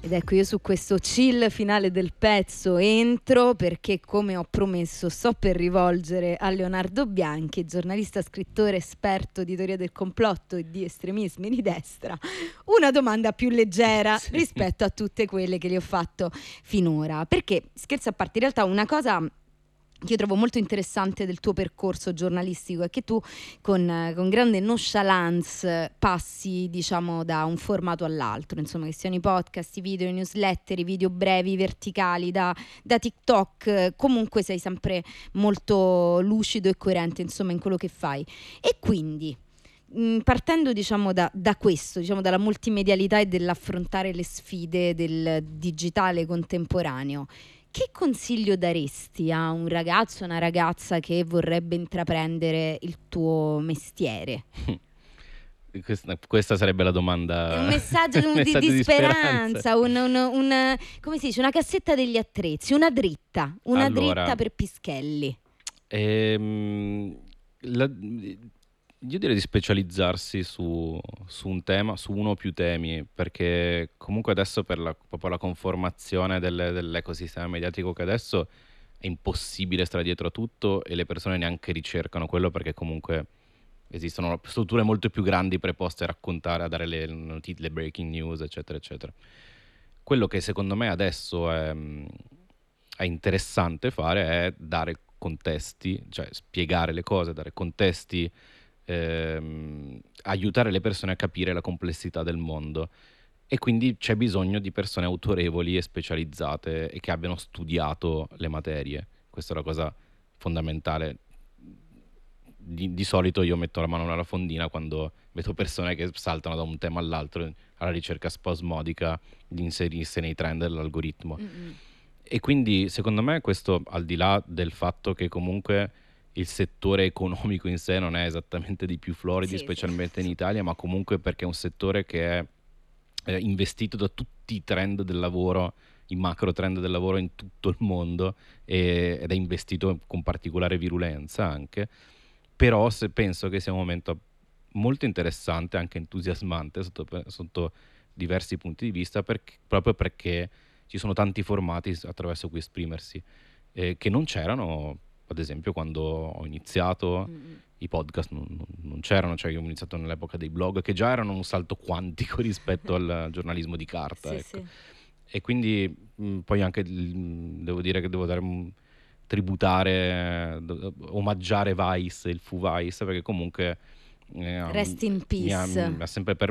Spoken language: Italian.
Ed ecco, io su questo chill finale del pezzo entro perché, come ho promesso, sto per rivolgere a Leonardo Bianchi, giornalista, scrittore, esperto di teoria del complotto e di estremismi di destra, una domanda più leggera rispetto a tutte quelle che gli ho fatto finora. Perché, scherzi a parte, in realtà una cosa che io trovo molto interessante del tuo percorso giornalistico è che tu con grande nonchalance passi, diciamo, da un formato all'altro, insomma, che siano i podcast, i video, i newsletter, i video brevi, verticali, da TikTok, comunque sei sempre molto lucido e coerente, insomma, in quello che fai. E quindi, partendo, diciamo, da questo, diciamo, dalla multimedialità e dell'affrontare le sfide del digitale contemporaneo, che consiglio daresti a un ragazzo o una ragazza che vorrebbe intraprendere il tuo mestiere? Questa sarebbe la domanda. Un messaggio un di messaggio di speranza, come si dice, una cassetta degli attrezzi, una dritta Allora, per Pischelli. Io direi di specializzarsi su un tema, su uno o più temi, perché comunque adesso proprio la conformazione dell'ecosistema mediatico che adesso è impossibile stare dietro a tutto e le persone neanche ricercano quello, perché comunque esistono strutture molto più grandi preposte a raccontare, a dare le notizie, le breaking news, eccetera, eccetera. Quello che secondo me adesso è interessante fare è dare contesti, cioè spiegare le cose, dare contesti, aiutare le persone a capire la complessità del mondo. E quindi c'è bisogno di persone autorevoli e specializzate e che abbiano studiato le materie. Questa è la cosa fondamentale. Di solito io metto la mano nella fondina quando vedo persone che saltano da un tema all'altro alla ricerca spasmodica di inserirsi nei trend dell'algoritmo. E quindi secondo me questo, al di là del fatto che comunque il settore economico in sé non è esattamente di più floridi, specialmente in Italia, ma comunque perché è un settore che è investito da tutti i trend del lavoro, i macro trend del lavoro in tutto il mondo, ed è investito con particolare virulenza anche. Però penso che sia un momento molto interessante, anche entusiasmante sotto diversi punti di vista, proprio perché ci sono tanti formati attraverso cui esprimersi, che non c'erano, ad esempio, quando ho iniziato. I podcast non c'erano, cioè io ho iniziato nell'epoca dei blog, che già erano un salto quantico rispetto al giornalismo di carta, Sì, ecco. sì. E quindi poi anche devo dire che devo dare tributare, omaggiare Vice, il Fu Vice, perché comunque Rest in mi ha peace. sempre